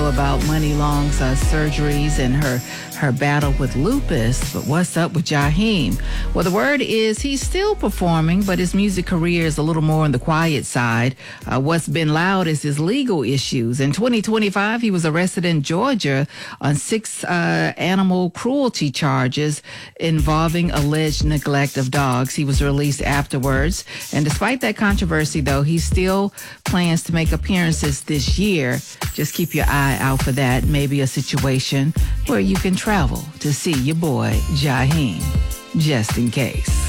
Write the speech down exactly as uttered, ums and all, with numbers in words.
about Money Long's uh, surgeries and her her battle with lupus, but what's up with Jaheim? Well, the word is he's still performing, but his music career is a little more on the quiet side. Uh, what's been loud is his legal issues. In twenty twenty-five, he was arrested in Georgia on six uh, animal cruelty charges involving alleged neglect of dogs. He was released afterwards. And despite that controversy, though, he still plans to make appearances this year. Just keep your eye out for that. Maybe a situation where you can travel to see your boy Jaheim, just in case.